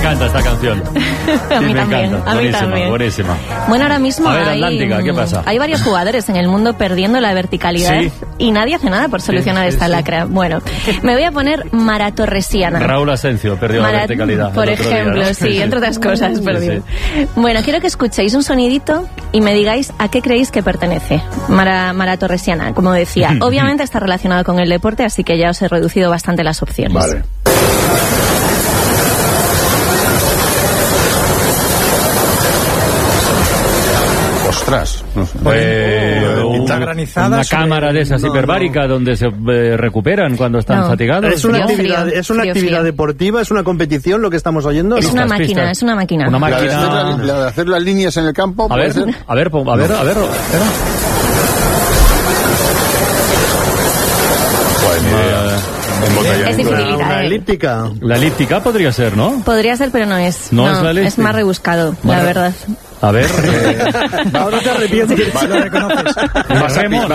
encanta esta canción. A mí también. A mí también. Buenísima. Bueno, ahora mismo Atlántica, ¿qué pasa? Hay varios jugadores en el mundo perdiendo la verticalidad y nadie hace nada por solucionar esta lacra. Bueno, me voy a poner Mara Torresiana. Raúl Asencio perdió la verticalidad. Por ejemplo, día, ¿no? Sí, entre otras cosas perdió. Bueno, quiero que escuchéis un sonidito y me digáis a qué creéis que pertenece. Mara Torresiana, como decía. Obviamente está relacionado con el deporte, así que ya os he reducido bastante las opciones. Vale. Ostras, no sé. Una cámara de esas hiperbáricas donde se recuperan cuando están fatigados. Es una actividad deportiva, es una competición lo que estamos oyendo. Es una máquina, es una máquina. Una máquina. La de hacer las líneas en el campo. A ver. Es dificilidad. Una elíptica. La elíptica podría ser, ¿no? Podría ser, pero no es. No es la elíptica. Es más rebuscado, la verdad. A ver. Ahora te arrepientes. Lo reconoces. ¿Remo?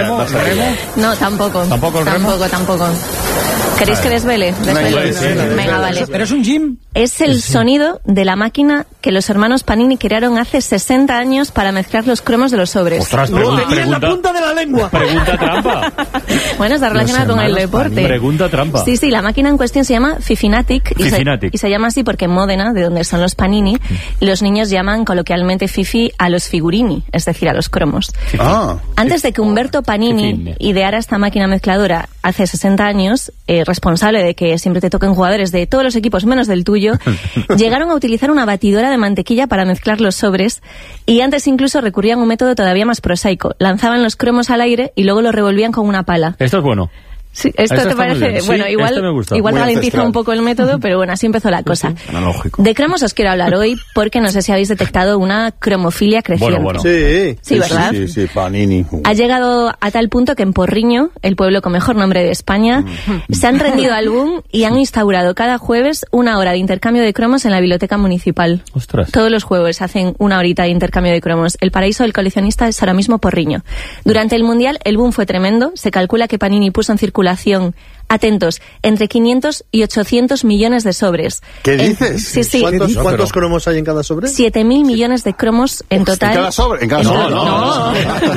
No, tampoco. ¿Tampoco el remo? Tampoco. ¿Queréis que desvele? Venga, vale. ¿Pero es un gym? Es el sonido de la máquina que los hermanos Panini crearon hace 60 años para mezclar los cromos de los sobres. Ostras, Tenía en la punta de la lengua. Pregunta trampa. Bueno, está relacionada con el deporte. Pregunta trampa. Sí, la máquina en cuestión se llama Fifinatic. Y se llama así porque en Módena, de donde son los Panini, los niños llaman coloquialmente Fifi a los figurini, es decir, a los cromos. Antes de que Umberto Panini ideara esta máquina mezcladora hace 60 años, responsable de que siempre te toquen jugadores de todos los equipos menos del tuyo, llegaron a utilizar una batidora de mantequilla para mezclar los sobres y antes incluso recurrían a un método todavía más prosaico. Lanzaban los cromos al aire y luego los revolvían con una pala. Esto es bueno. Sí, esto te parece, bueno, igual ralentiza un poco el método, pero bueno, así empezó la cosa. Analógico. De cromos os quiero hablar hoy porque no sé si habéis detectado una cromofilia creciente. Bueno. Sí, ¿verdad? Sí, Panini. Ha llegado a tal punto que en Porriño, el pueblo con mejor nombre de España, se han rendido al boom y han instaurado cada jueves 1 hora de intercambio de cromos en la biblioteca municipal. Ostras. Todos los jueves hacen 1 horita de intercambio de cromos. El paraíso del coleccionista es ahora mismo Porriño. Durante el Mundial el boom fue tremendo. Se calcula que Panini puso en circulación, atentos, entre 500 y 800 millones de sobres. ¿Qué dices? Sí. ¿Cuántos cromos hay en cada sobre? 7.000 millones de cromos en total. ¿En cada sobre? No.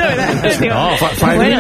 Bueno,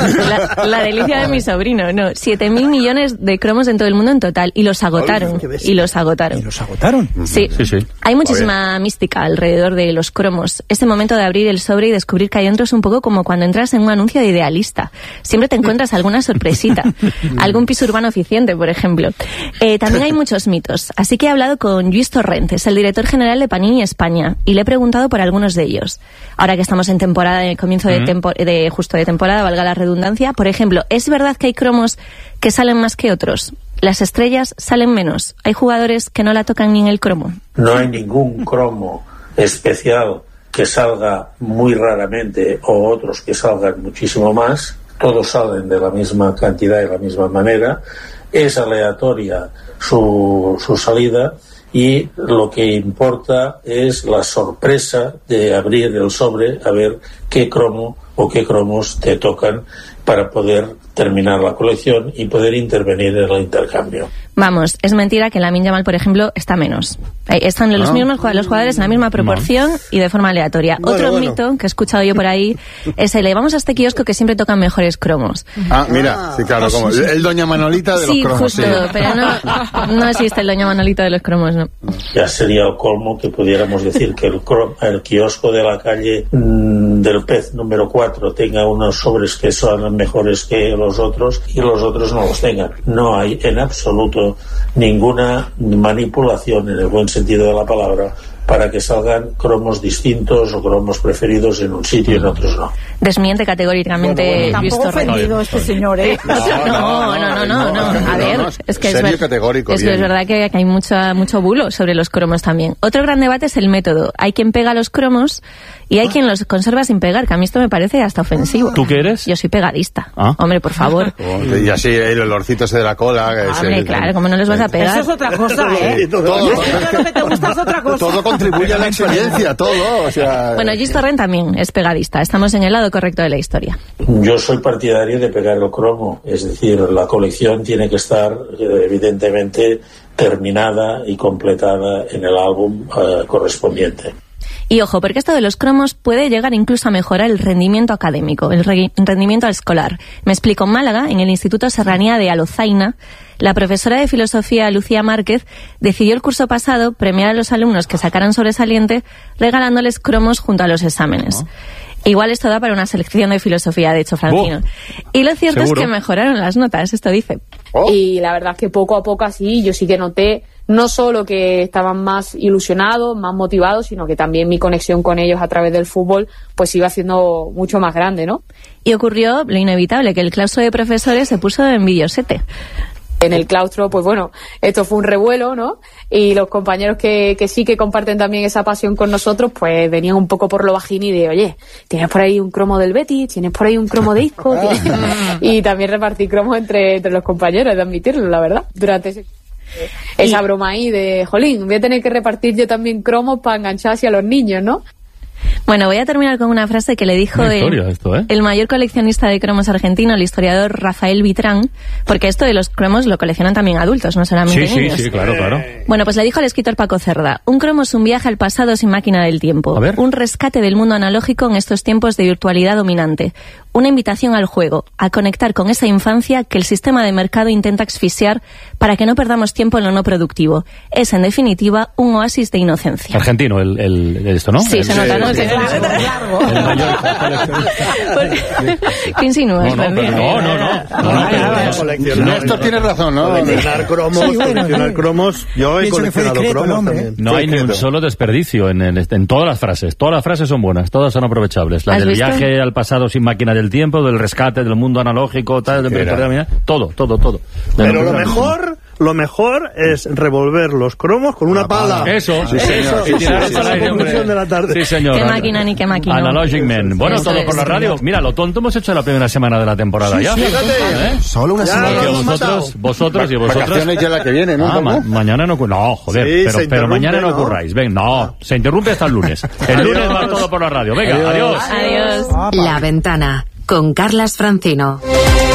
la delicia de mi sobrino. No, 7.000 millones de cromos en todo el mundo en total. Y los agotaron. ¿Y los agotaron? Sí. Hay muchísima mística alrededor de los cromos. Ese momento de abrir el sobre y descubrir que hay dentro es un poco como cuando entras en un anuncio de Idealista. Siempre te encuentras alguna sorpresita. Algún piso urbano eficiente, por ejemplo. También hay muchos mitos. Así que he hablado con Lluís Torrentes, el director general de Panini España, y le he preguntado por algunos de ellos. Ahora que estamos en temporada, en el comienzo de temporada, valga la redundancia, por ejemplo, ¿es verdad que hay cromos que salen más que otros? ¿Las estrellas salen menos? ¿Hay jugadores que no la tocan ni en el cromo? No hay ningún cromo especial que salga muy raramente o otros que salgan muchísimo más. Todos salen de la misma cantidad y la misma manera. Es aleatoria su salida y lo que importa es la sorpresa de abrir el sobre a ver qué cromo o qué cromos te tocan para poder terminar la colección y poder intervenir en el intercambio. Vamos, es mentira que Lamine Yamal, por ejemplo, está menos. Están los jugadores en la misma proporción y de forma aleatoria. Otro mito que he escuchado yo por ahí es el de vamos a este kiosco que siempre tocan mejores cromos. Mira, sí, claro, como el Doña Manolita de los cromos. Sí, justo, pero no existe el Doña Manolita de los cromos, no. Ya sería el colmo que pudiéramos decir que el kiosco de la calle del Pez número 4 tenga unos sobres que son mejores que los otros y los otros no los tengan. No hay en absoluto ninguna manipulación en el buen sentido de la palabra para que salgan cromos distintos o cromos preferidos en un sitio y en otros no. Desmiente categóricamente. Tampoco ofendido este señor, ¿eh? No. A ver, es que categórico. Es verdad que hay mucho bulo sobre los cromos también. Otro gran debate es el método. Hay quien pega los cromos y hay quien los conserva sin pegar, que a mí esto me parece hasta ofensivo. ¿Tú qué eres? Yo soy pegadista. Hombre, por favor. Y así el olorcito ese de la cola. Hombre, claro, ¿cómo no les vas a pegar? Eso es otra cosa, ¿eh? Todo. Lo que te gusta es otra cosa. Todo contribuye a la experiencia, todo. O sea... Bueno, Lluís Torrent también es pegadista. Estamos en el lado correcto de la historia. Yo soy partidario de pegar el cromo. Es decir, la colección tiene que estar, evidentemente, terminada y completada en el álbum correspondiente. Y ojo, porque esto de los cromos puede llegar incluso a mejorar el rendimiento académico, el rendimiento escolar. Me explico, en Málaga, en el Instituto Serranía de Alozaina, la profesora de filosofía Lucía Márquez decidió el curso pasado premiar a los alumnos que sacaran sobresaliente regalándoles cromos junto a los exámenes. Igual esto da para una selección de filosofía, de hecho, Francino. Y lo cierto es que mejoraron las notas, esto dice. Y la verdad es que poco a poco así yo sí que noté no solo que estaban más ilusionados, más motivados, sino que también mi conexión con ellos a través del fútbol pues iba siendo mucho más grande, ¿no? Y ocurrió lo inevitable, que el claustro de profesores se puso envidiosete. En el claustro, pues bueno, esto fue un revuelo, ¿no? Y los compañeros que sí que comparten también esa pasión con nosotros, pues venían un poco por lo bajín y de, oye, ¿tienes por ahí un cromo del Betis? ¿Tienes por ahí un cromo de Isco? Y también repartí cromos entre los compañeros, he de admitirlo, la verdad, durante esa broma ahí de, jolín, voy a tener que repartir yo también cromos para enganchar hacia los niños, ¿no? Bueno, voy a terminar con una frase que le dijo el mayor coleccionista de cromos argentino, el historiador Rafael Vitrán, porque esto de los cromos lo coleccionan también adultos, no solamente niños. Sí, claro. Bueno, pues le dijo al escritor Paco Cerda: un cromo es un viaje al pasado sin máquina del tiempo, un rescate del mundo analógico en estos tiempos de virtualidad dominante, una invitación al juego, a conectar con esa infancia que el sistema de mercado intenta asfixiar para que no perdamos tiempo en lo no productivo. Es, en definitiva, un oasis de inocencia. Argentino, esto, ¿no? Sí, se nota, ¿no? Largo. El mayor ¿Qué insinúas? No, esto tiene razón, ¿no? Coleccionar cromos, yo he coleccionado cromos también. No hay ni un solo desperdicio en todas las frases. Todas las frases son buenas, todas son aprovechables. La del viaje al pasado sin máquina del tiempo, del rescate del mundo analógico, todo. Pero lo mejor es revolver los cromos con una pala. Eso. Y tirarlos a la conclusión de la tarde. Sí, señor. Qué máquina ni qué máquina. Analogic Man. Bueno, eso todo por la radio. Mira, lo tonto hemos hecho la primera semana de la temporada ya. Fíjate. Solo una semana. Vosotros y vosotros. Vacaciones ya la que viene, ¿no? Mañana no. No, joder. Sí, pero mañana no ocurráis. Ven, se interrumpe hasta el lunes. El lunes va todo por la radio. Venga, adiós. Adiós. La Ventana con Carlas Francino.